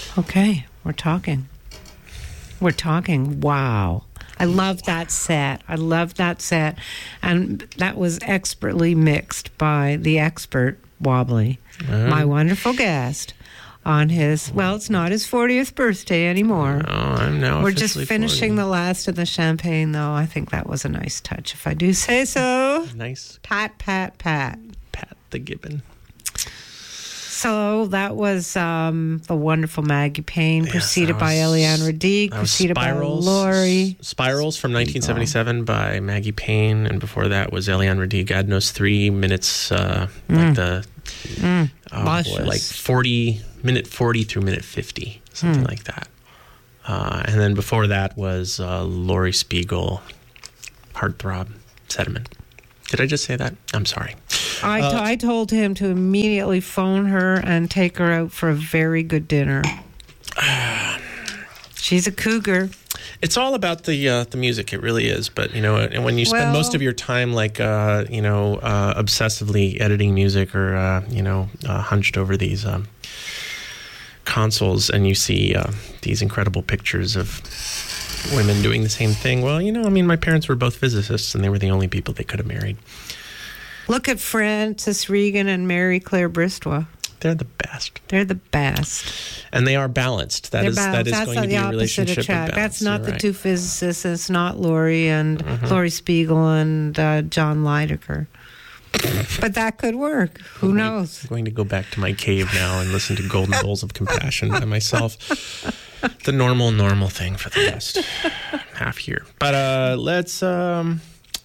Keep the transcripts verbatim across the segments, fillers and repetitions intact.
Okay, we're talking. We're talking. Wow. I love that set. I love that set. And that was expertly mixed by the expert, Wobbly, uh, my wonderful guest, on his, well, it's not his fortieth birthday anymore. No, I'm now We're just finishing forty. The last of the champagne, though. I think that was a nice touch, if I do say so. Nice. Pat, pat, pat. Pat the Gibbon. So that was um, the wonderful Maggie Payne, yes, preceded was, by Eliane Radique, preceded Spirals, by Laurie. Spirals from nineteen seventy-seven by Maggie Payne, and before that was Eliane Radique. God knows three minutes, uh, mm. like the mm. oh boy, like forty minute forty through minute fifty, something mm. like that. Uh, and then before that was uh, Laurie Spiegel, Heartthrob, Sediment. Did I just say that? I'm sorry. I, uh, t- I told him to immediately phone her and take her out for a very good dinner. She's a cougar. It's all about the uh, the music. It really is. But, you know, and when you spend well, most of your time, like, uh, you know, uh, obsessively editing music or, uh, you know, uh, hunched over these um, consoles and you see uh, these incredible pictures of women doing the same thing. Well, you know, I mean, my parents were both physicists and they were the only people they could have married. Look at Frances Regan and Mary Claire Bristow. They're the best. They're the best. And they are balanced. That They're is balanced. that is That's going to be a relationship of balance. That's not You're the right. two physicists. It's not Laurie and mm-hmm. Laurie Spiegel and uh, John Lydecker. But that could work. Who I'm knows? I'm going to go back to my cave now and listen to Golden Bowls of Compassion by myself. The normal, normal thing for the last half year. But uh, let's um,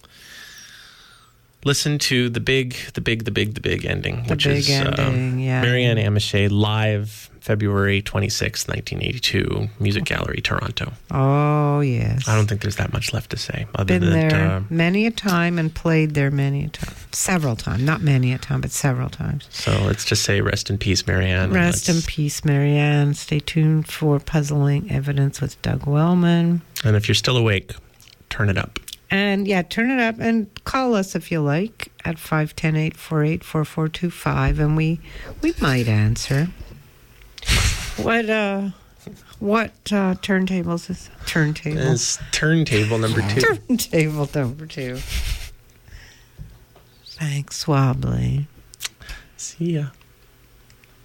listen to the big, the big, the big, the big ending, the which big is ending, um, yeah. Marianne Amichet live February twenty-sixth, nineteen eighty-two, Music Gallery, Toronto. Oh, yes. I don't think there's that much left to say. Other Been than there uh, many a time and played there many a time. Several times. Not many a time, but several times. So let's just say rest in peace, Marianne. Rest in peace, Marianne. Stay tuned for Puzzling Evidence with Doug Wellman. And if you're still awake, turn it up. And yeah, turn it up and call us if you like at five one zero, eight four eight, four four two five and we we might answer. What uh what uh turntables is turntable? It's turntable number two. Turntable number two. Thanks, Wobbly. See ya.